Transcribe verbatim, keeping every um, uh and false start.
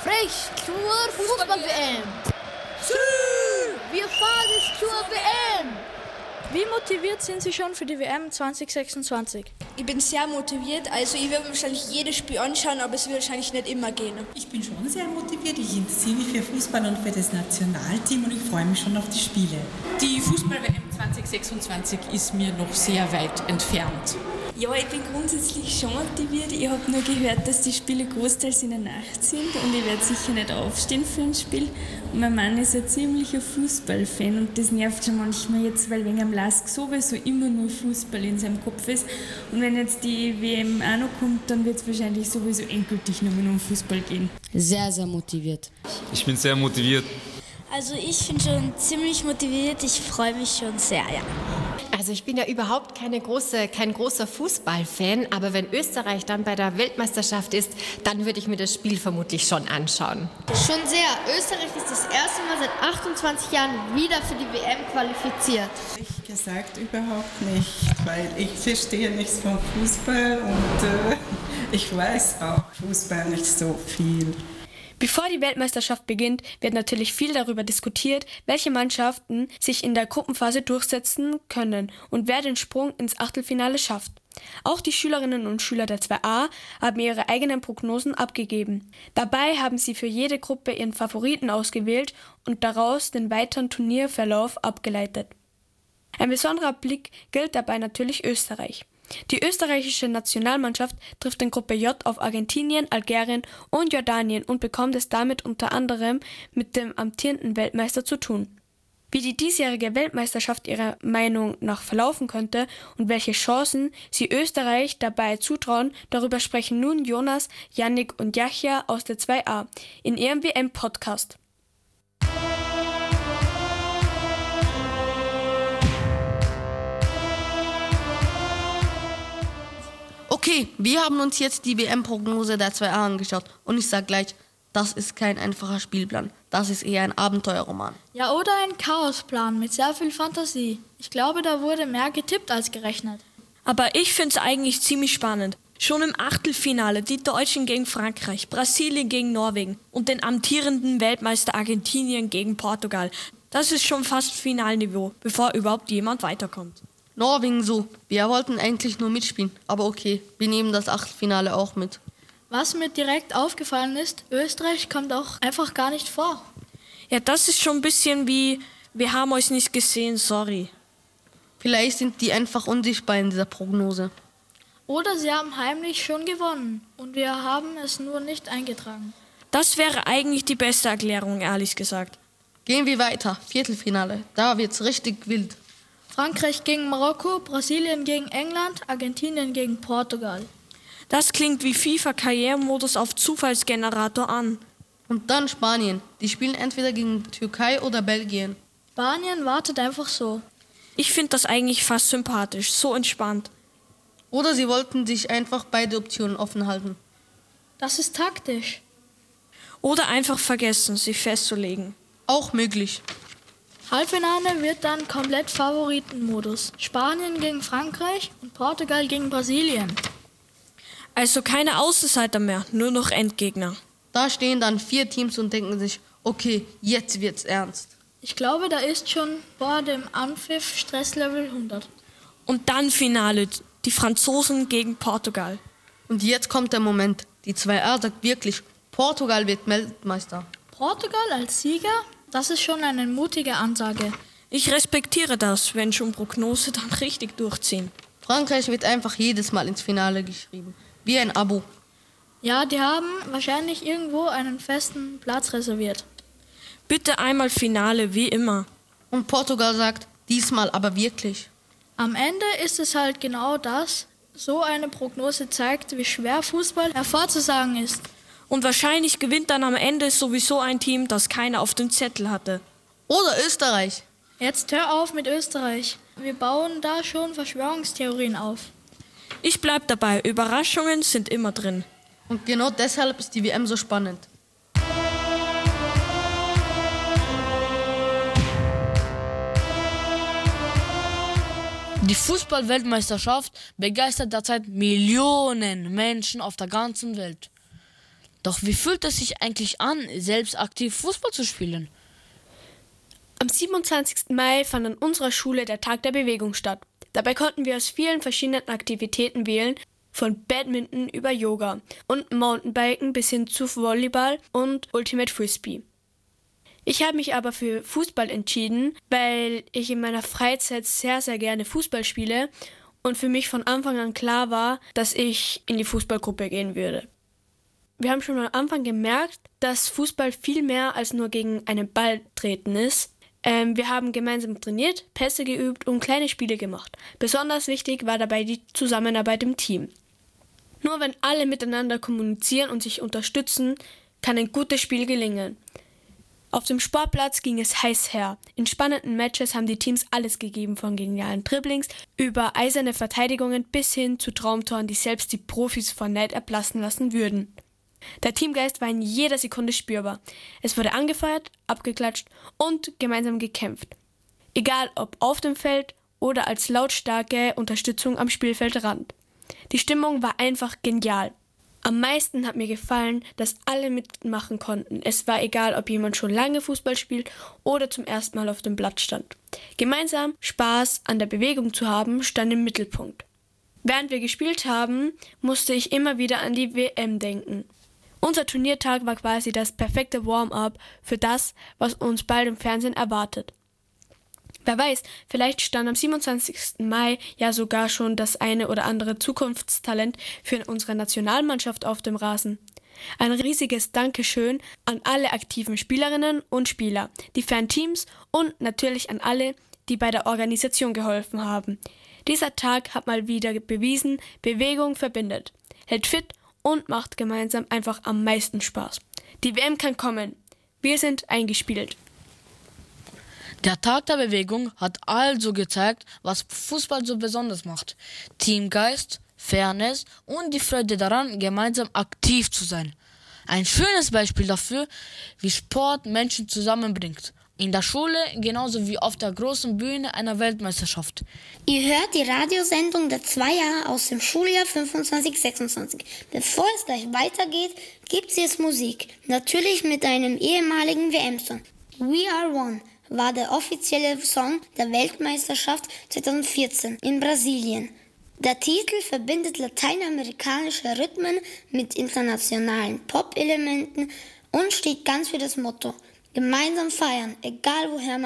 Frech zur Fußball-W M. Wir fahren zur W M. Wie motiviert sind Sie schon für die W M zwanzig sechsundzwanzig? Ich bin sehr motiviert, also ich werde wahrscheinlich jedes Spiel anschauen, aber es wird wahrscheinlich nicht immer gehen. Ich bin schon sehr motiviert, ich interessiere mich für Fußball und für das Nationalteam und ich freue mich schon auf die Spiele. Die Fußball-W M zwanzig sechsundzwanzig ist mir noch sehr weit entfernt. Ja, ich bin grundsätzlich schon motiviert. Ich habe nur gehört, dass die Spiele großteils in der Nacht sind und ich werde sicher nicht aufstehen für ein Spiel. Und mein Mann ist ein ziemlicher Fußballfan und das nervt schon manchmal jetzt, weil wegen am Lask sowieso immer nur Fußball in seinem Kopf ist. Und wenn jetzt die W M auch noch kommt, dann wird es wahrscheinlich sowieso endgültig nur mehr um Fußball gehen. Sehr, sehr motiviert. Ich bin sehr motiviert. Also ich bin schon ziemlich motiviert, ich freue mich schon sehr, ja. Also ich bin ja überhaupt keine große, kein großer Fußballfan, aber wenn Österreich dann bei der Weltmeisterschaft ist, dann würde ich mir das Spiel vermutlich schon anschauen. Schon sehr. Österreich ist das erste Mal seit achtundzwanzig Jahren wieder für die W M qualifiziert. Ehrlich gesagt überhaupt nicht, weil ich verstehe nichts vom Fußball und äh, ich weiß auch Fußball nicht so viel. Bevor die Weltmeisterschaft beginnt, wird natürlich viel darüber diskutiert, welche Mannschaften sich in der Gruppenphase durchsetzen können und wer den Sprung ins Achtelfinale schafft. Auch die Schülerinnen und Schüler der zwei a haben ihre eigenen Prognosen abgegeben. Dabei haben sie für jede Gruppe ihren Favoriten ausgewählt und daraus den weiteren Turnierverlauf abgeleitet. Ein besonderer Blick gilt dabei natürlich Österreich. Die österreichische Nationalmannschaft trifft in Gruppe J auf Argentinien, Algerien und Jordanien und bekommt es damit unter anderem mit dem amtierenden Weltmeister zu tun. Wie die diesjährige Weltmeisterschaft ihrer Meinung nach verlaufen könnte und welche Chancen sie Österreich dabei zutrauen, darüber sprechen nun Jonas, Yannick und Yahya aus der zwei a in ihrem W M-Podcast. Okay, wir haben uns jetzt die W M-Prognose der zwei a angeschaut und ich sage gleich, das ist kein einfacher Spielplan, das ist eher ein Abenteuerroman. Ja, oder ein Chaosplan mit sehr viel Fantasie. Ich glaube, da wurde mehr getippt als gerechnet. Aber ich finde es eigentlich ziemlich spannend. Schon im Achtelfinale die Deutschen gegen Frankreich, Brasilien gegen Norwegen und den amtierenden Weltmeister Argentinien gegen Portugal. Das ist schon fast Finalniveau, bevor überhaupt jemand weiterkommt. Norwegen so. Wir wollten eigentlich nur mitspielen, aber okay, wir nehmen das Achtelfinale auch mit. Was mir direkt aufgefallen ist, Österreich kommt auch einfach gar nicht vor. Ja, das ist schon ein bisschen wie, wir haben euch nicht gesehen, sorry. Vielleicht sind die einfach unsichtbar in dieser Prognose. Oder sie haben heimlich schon gewonnen und wir haben es nur nicht eingetragen. Das wäre eigentlich die beste Erklärung, ehrlich gesagt. Gehen wir weiter, Viertelfinale, da wird's richtig wild. Frankreich gegen Marokko, Brasilien gegen England, Argentinien gegen Portugal. Das klingt wie FIFA-Karrieremodus auf Zufallsgenerator an. Und dann Spanien. Die spielen entweder gegen Türkei oder Belgien. Spanien wartet einfach so. Ich finde das eigentlich fast sympathisch, so entspannt. Oder sie wollten sich einfach beide Optionen offen halten. Das ist taktisch. Oder einfach vergessen, sich festzulegen. Auch möglich. Halbfinale wird dann komplett Favoritenmodus. Spanien gegen Frankreich und Portugal gegen Brasilien. Also keine Außenseiter mehr, nur noch Endgegner. Da stehen dann vier Teams und denken sich, okay, jetzt wird's ernst. Ich glaube, da ist schon vor dem Anpfiff Stresslevel hundert. Und dann Finale, die Franzosen gegen Portugal. Und jetzt kommt der Moment. Die zwei a sagt wirklich, Portugal wird Weltmeister. Portugal als Sieger? Das ist schon eine mutige Ansage. Ich respektiere das, wenn schon Prognose dann richtig durchziehen. Frankreich wird einfach jedes Mal ins Finale geschrieben. Wie ein Abo. Ja, die haben wahrscheinlich irgendwo einen festen Platz reserviert. Bitte einmal Finale, wie immer. Und Portugal sagt, diesmal aber wirklich. Am Ende ist es halt genau das. So eine Prognose zeigt, wie schwer Fußball hervorzusagen ist. Und wahrscheinlich gewinnt dann am Ende sowieso ein Team, das keiner auf dem Zettel hatte. Oder Österreich. Jetzt hör auf mit Österreich. Wir bauen da schon Verschwörungstheorien auf. Ich bleib dabei, Überraschungen sind immer drin. Und genau deshalb ist die W M so spannend. Die Fußball-Weltmeisterschaft begeistert derzeit Millionen Menschen auf der ganzen Welt. Doch wie fühlt es sich eigentlich an, selbst aktiv Fußball zu spielen? Am siebenundzwanzigsten Mai fand an unserer Schule der Tag der Bewegung statt. Dabei konnten wir aus vielen verschiedenen Aktivitäten wählen, von Badminton über Yoga und Mountainbiken bis hin zu Volleyball und Ultimate Frisbee. Ich habe mich aber für Fußball entschieden, weil ich in meiner Freizeit sehr, sehr gerne Fußball spiele und für mich von Anfang an klar war, dass ich in die Fußballgruppe gehen würde. Wir haben schon am Anfang gemerkt, dass Fußball viel mehr als nur gegen einen Ball treten ist. Ähm, wir haben gemeinsam trainiert, Pässe geübt und kleine Spiele gemacht. Besonders wichtig war dabei die Zusammenarbeit im Team. Nur wenn alle miteinander kommunizieren und sich unterstützen, kann ein gutes Spiel gelingen. Auf dem Sportplatz ging es heiß her. In spannenden Matches haben die Teams alles gegeben, von genialen Dribblings über eiserne Verteidigungen bis hin zu Traumtoren, die selbst die Profis vor Neid erblassen lassen würden. Der Teamgeist war in jeder Sekunde spürbar. Es wurde angefeuert, abgeklatscht und gemeinsam gekämpft. Egal ob auf dem Feld oder als lautstarke Unterstützung am Spielfeldrand. Die Stimmung war einfach genial. Am meisten hat mir gefallen, dass alle mitmachen konnten. Es war egal, ob jemand schon lange Fußball spielt oder zum ersten Mal auf dem Platz stand. Gemeinsam Spaß an der Bewegung zu haben, stand im Mittelpunkt. Während wir gespielt haben, musste ich immer wieder an die W M denken. Unser Turniertag war quasi das perfekte Warm-up für das, was uns bald im Fernsehen erwartet. Wer weiß, vielleicht stand am siebenundzwanzigsten Mai ja sogar schon das eine oder andere Zukunftstalent für unsere Nationalmannschaft auf dem Rasen. Ein riesiges Dankeschön an alle aktiven Spielerinnen und Spieler, die Fanteams und natürlich an alle, die bei der Organisation geholfen haben. Dieser Tag hat mal wieder bewiesen, Bewegung verbindet, hält fit und macht gemeinsam einfach am meisten Spaß. Die W M kann kommen. Wir sind eingespielt. Der Tag der Bewegung hat also gezeigt, was Fußball so besonders macht. Teamgeist, Fairness und die Freude daran, gemeinsam aktiv zu sein. Ein schönes Beispiel dafür, wie Sport Menschen zusammenbringt. In der Schule genauso wie auf der großen Bühne einer Weltmeisterschaft. Ihr hört die Radiosendung der Zweier aus dem Schuljahr fünfundzwanzig sechsundzwanzig. Bevor es gleich weitergeht, gibt es jetzt Musik. Natürlich mit einem ehemaligen W M-Song. We Are One war der offizielle Song der Weltmeisterschaft zweitausendvierzehn in Brasilien. Der Titel verbindet lateinamerikanische Rhythmen mit internationalen Pop-Elementen und steht ganz für das Motto: gemeinsam feiern, egal woher man